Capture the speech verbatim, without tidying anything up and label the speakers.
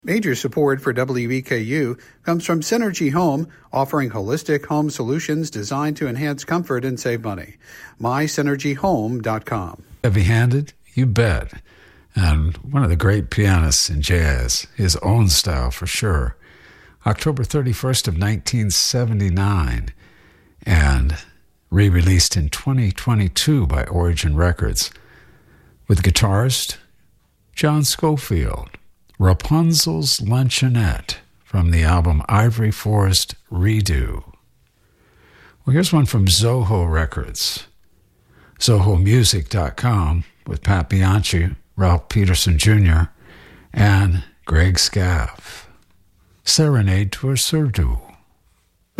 Speaker 1: Major support for W E K U comes from Synergy Home, offering holistic home solutions designed to enhance comfort and save money. my synergy home dot com.
Speaker 2: Heavy-handed? You bet. And one of the great pianists in jazz, his own style for sure. October thirty-first of nineteen seventy-nine, and re-released in twenty twenty-two by Origin Records, with guitarist John Scofield. Rapunzel's Luncheonette from the album Ivory Forest Redo. Well, here's one from Zoho Records, zoho music dot com, with Pat Bianchi, Ralph Peterson Junior, and Greg Scaff. Serenade to a Surdu.